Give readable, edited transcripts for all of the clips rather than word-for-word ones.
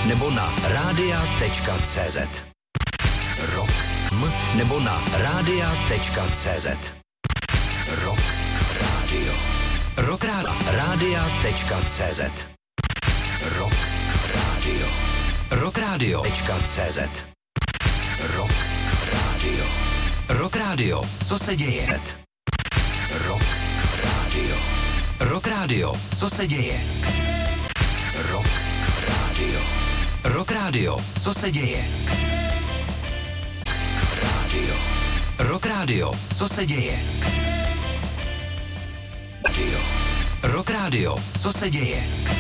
nebo na radia.cz. Rock nebo na radia.cz. Rock Radio. Radia.cz. Rock Radio. Rockradio.cz. Rock Radio. Rock Radio. Co se děje? Rock Radio. Rock Radio. Co se děje? Rock Radio. Rock Radio. Co se děje? Radio. Rock Radio. Co se děje? Radio. Rock Radio. Co se děje?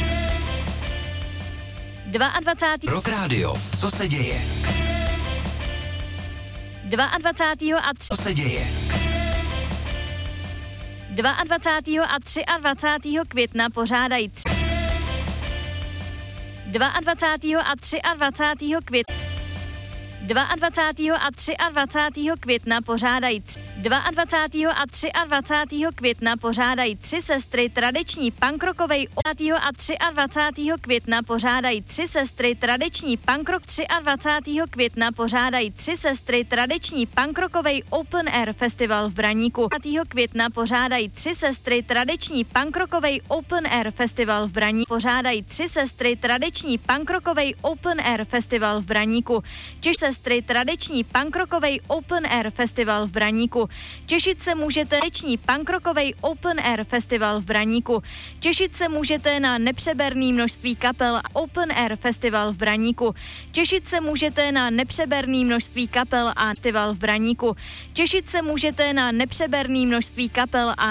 22. Rock Radio. Co se děje? 22. a Co se děje? 22. a 23. května pořádají 22. a 23. května 22. a 23. května pořádají 22. a 23. května pořádají 3 sestry tradiční punkrokovej 22. a 23. května pořádají 3 sestry tradiční punkrock 23. května pořádají 3 sestry tradiční punkrokovej Open Air Festival v Braníku. 20. května pořádají 3 sestry tradiční punkrokovej Open Air Festival v Braníku. Pořádají 3 sestry tradiční punkrokovej Open Air Festival v Braníku. Sestry tradiční punkrokovej Open Air Festival v Braníku. Těšit se můžete tradiční punkrokovej Open Air Festival v Braníku. Těšit se můžete na nepřeberný množství kapel Open Air Festival v Braníku. Těšit se můžete na nepřeberný množství kapel a festival v Braníku. Těšit se můžete na nepřeberný množství kapel a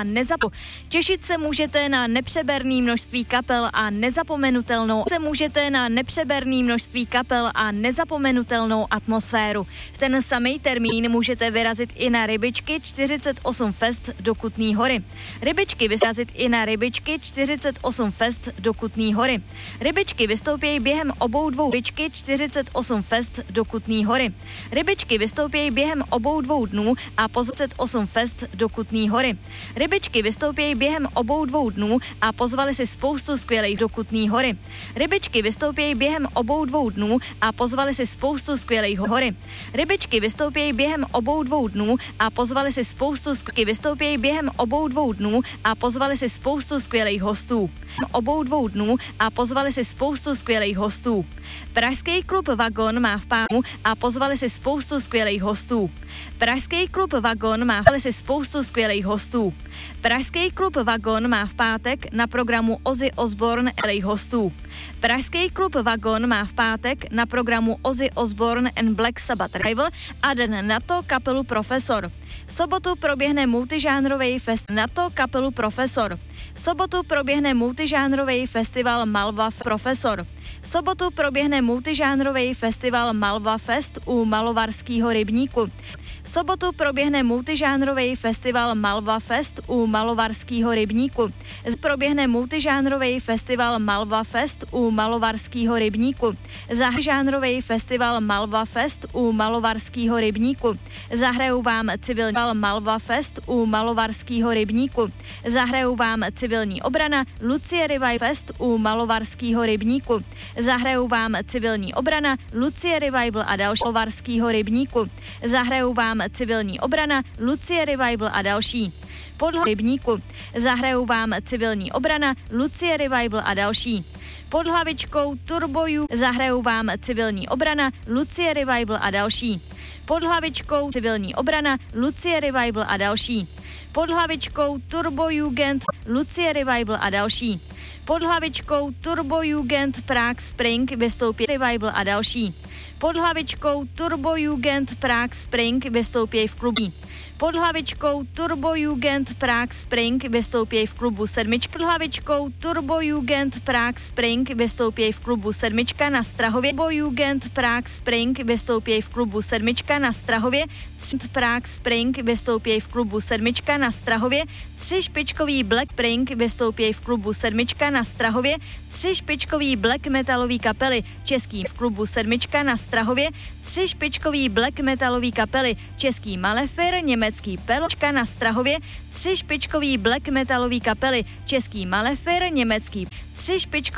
Těšit se můžete na nepřeberný množství kapel a nezapomenutelnou se můžete na nepřeberný množství kapel a nezapomenutelnou atmosféru. V ten samý termín můžete vyrazit i na Rybičky 48 Fest do Kutný Hory. Rybičky vyrazit i na Rybičky 48 Fest do Kutný Hory. Rybičky vystoupějí během obou dvou Rybičky 48 Fest do Kutný Hory. Rybičky vystoupějí během obou dvou dnů a 48 Fest do Kutný Hory. Rybičky vystoupějí během obou dvou dnů a pozvali si spoustu skvělých do Kutný Hory. Rybičky vystoupějí během obou dvou dnů a pozvali si spoustu skvělých hory. Rybičky vystoupějí během obou dvou dnů a pozvali si spoustu vystoupějí během obou dvou dnů a pozvali si spoustu skvělých hostů. Obou dvou dnů a pozvali si spoustu skvělých hostů. Pražský klub Vagon má v pátek a pozvali si spoustu skvělých hostů. Pražský klub Vagon má si spoustu skvělých hostů. Pražský klub Vagon má v pátek na programu Ozzy Osbourne hostů. Pražský klub Vagon má v pátek na programu Ozzy Osbourne and Black Sabbath Revival a den na to kapelu Profesor. V sobotu proběhne multižánrový kapelu Profesor. V sobotu proběhne multižánrový festival Malva Profesor. V sobotu proběhne multižánrový festival Malva Fest u Malovarského rybníku. V sobotu proběhne multižánrový festival Malva Fest u Malovarského rybníku. Proběhne multižánrový festival Malva Fest u Malovarského rybníku. Žánrový festival Malva Fest u Malovarského rybníku. Zahrajou vám civilní Malva Fest u Malovarského rybníku. Zahrajou vám civilní obrana Lucie Revival Fest u Malovarského rybníku. Zahrajou vám civilní obrana Lucie Revival a další Malovarského rybníku. Zahrajou vám civilní obrana Lucie Revival a další. Pod rybníku. Zahrajou vám civilní obrana Lucie Revival a další. Pod hlavičkou Turboju zahrajou vám civilní obrana Lucie Revival a další. Pod hlavičkou civilní obrana Lucie Revival a další. Pod hlavičkou Turbojugend Lucie Revival a další. Pod hlavičkou Turbojugend Prague Spring vystoupí Revival a další. Pod hlavičkou Turbojugend Prague Spring vystoupí v klubu. Pod hlavičkou Turbojugend Prague Spring vystoupí v klubu Sedmička. Pod hlavičkou Turbojugend Prague Spring vystoupí v klubu Sedmička na Strahově. Turbojugend Prague Spring vystoupí v klubu Sedmička na Strahově. Prague Spring vystoupí v klubu Sedmička na Strahově. 3 špičkový Black Spring vystoupí v klubu Sedmička na Strahově. 3 špičkový black metalový kapely český v klubu Sedmička na Strahově. 3 špičkový black metalový kapely český Malefer, německý Peločka na Strahově. 3 špičkový black metalový kapely český Malefer, německý 3 špičkový